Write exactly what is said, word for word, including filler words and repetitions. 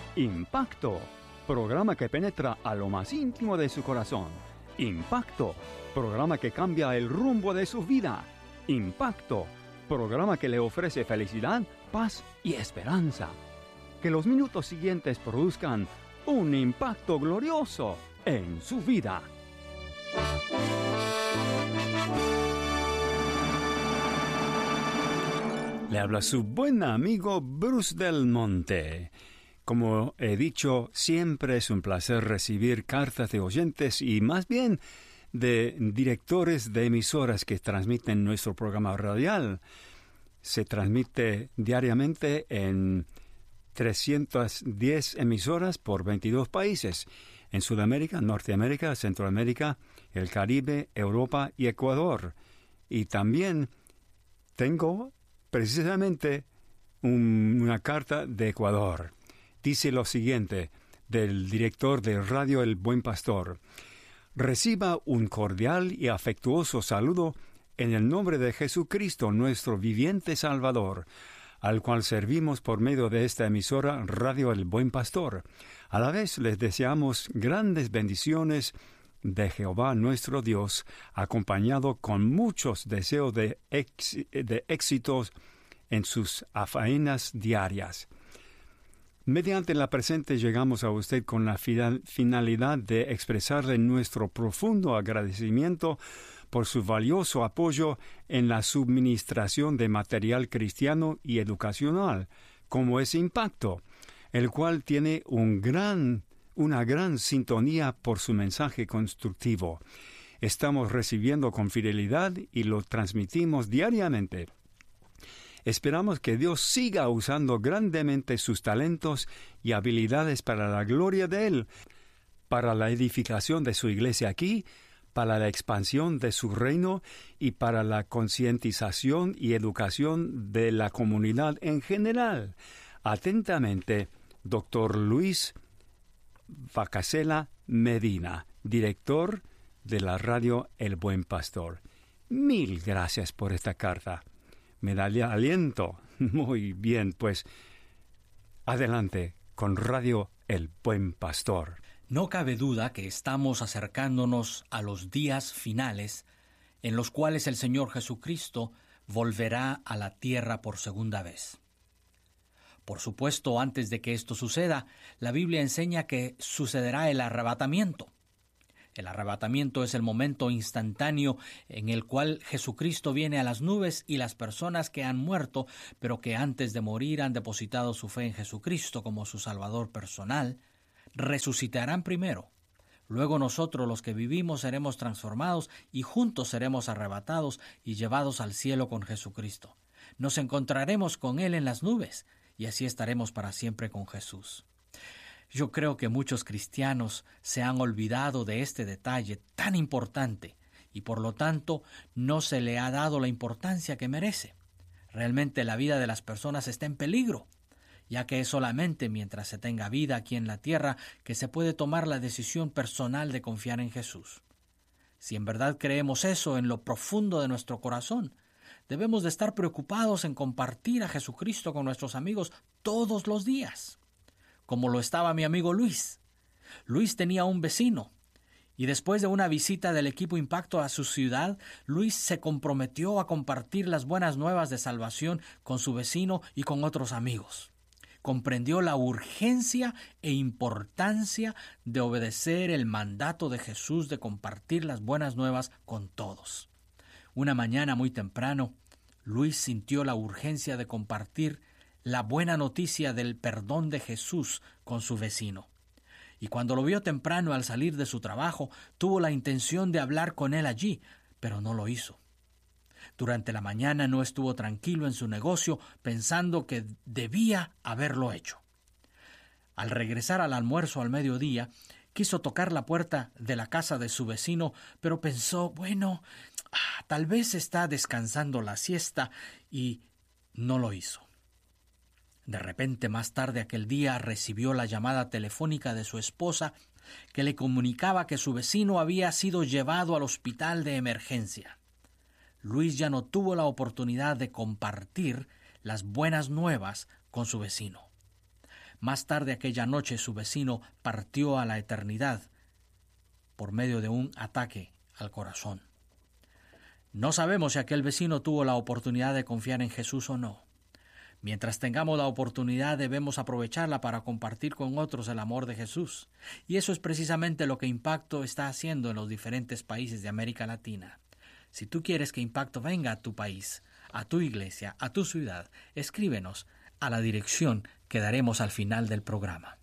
Impacto, programa que penetra a lo más íntimo de su corazón. Impacto, programa que cambia el rumbo de su vida. Impacto, programa que le ofrece felicidad, paz y esperanza. Que los minutos siguientes produzcan un impacto glorioso en su vida. Le habla su buen amigo Bruce Del Monte. Como he dicho, siempre es un placer recibir cartas de oyentes y más bien de directores de emisoras que transmiten nuestro programa radial. Se transmite diariamente en trescientas diez emisoras por veintidós países, en Sudamérica, Norteamérica, Centroamérica, el Caribe, Europa y Ecuador. Y también tengo precisamente un, una carta de Ecuador. Dice lo siguiente del director de Radio El Buen Pastor: reciba un cordial y afectuoso saludo en el nombre de Jesucristo, nuestro viviente Salvador, al cual servimos por medio de esta emisora Radio El Buen Pastor. A la vez les deseamos grandes bendiciones de Jehová nuestro Dios, acompañado con muchos deseos de, ex, de éxitos en sus faenas diarias. Mediante la presente llegamos a usted con la finalidad de expresarle nuestro profundo agradecimiento por su valioso apoyo en la suministración de material cristiano y educacional, como es Impacto, el cual tiene un gran, una gran sintonía por su mensaje constructivo. Estamos recibiendo con fidelidad y lo transmitimos diariamente. Esperamos que Dios siga usando grandemente sus talentos y habilidades para la gloria de Él, para la edificación de su iglesia aquí, para la expansión de su reino y para la concientización y educación de la comunidad en general. Atentamente, doctor Luis Vacasela Medina, director de la radio El Buen Pastor. Mil gracias por esta carta. Me da aliento. Muy bien, pues adelante con Radio El Buen Pastor. No cabe duda que estamos acercándonos a los días finales en los cuales el Señor Jesucristo volverá a la tierra por segunda vez. Por supuesto, antes de que esto suceda, la Biblia enseña que sucederá el arrebatamiento. El arrebatamiento es el momento instantáneo en el cual Jesucristo viene a las nubes y las personas que han muerto, pero que antes de morir han depositado su fe en Jesucristo como su Salvador personal, resucitarán primero. Luego nosotros, los que vivimos, seremos transformados y juntos seremos arrebatados y llevados al cielo con Jesucristo. Nos encontraremos con Él en las nubes y así estaremos para siempre con Jesús. Yo creo que muchos cristianos se han olvidado de este detalle tan importante y por lo tanto no se le ha dado la importancia que merece. Realmente la vida de las personas está en peligro, ya que es solamente mientras se tenga vida aquí en la tierra que se puede tomar la decisión personal de confiar en Jesús. Si en verdad creemos eso en lo profundo de nuestro corazón, debemos de estar preocupados en compartir a Jesucristo con nuestros amigos todos los días, como lo estaba mi amigo Luis. Luis tenía un vecino, y después de una visita del equipo Impacto a su ciudad, Luis se comprometió a compartir las buenas nuevas de salvación con su vecino y con otros amigos. Comprendió la urgencia e importancia de obedecer el mandato de Jesús de compartir las buenas nuevas con todos. Una mañana muy temprano, Luis sintió la urgencia de compartir la buena noticia del perdón de Jesús con su vecino. Y cuando lo vio temprano al salir de su trabajo, tuvo la intención de hablar con él allí, pero no lo hizo. Durante la mañana no estuvo tranquilo en su negocio, pensando que debía haberlo hecho. Al regresar al almuerzo al mediodía, quiso tocar la puerta de la casa de su vecino, pero pensó, bueno, ah, tal vez está descansando la siesta, y no lo hizo. De repente, más tarde aquel día, recibió la llamada telefónica de su esposa, que le comunicaba que su vecino había sido llevado al hospital de emergencia. Luis ya no tuvo la oportunidad de compartir las buenas nuevas con su vecino. Más tarde aquella noche su vecino partió a la eternidad por medio de un ataque al corazón. No sabemos si aquel vecino tuvo la oportunidad de confiar en Jesús o no. Mientras tengamos la oportunidad debemos aprovecharla para compartir con otros el amor de Jesús. Y eso es precisamente lo que Impacto está haciendo en los diferentes países de América Latina. Si tú quieres que Impacto venga a tu país, a tu iglesia, a tu ciudad, escríbenos a la dirección que daremos al final del programa.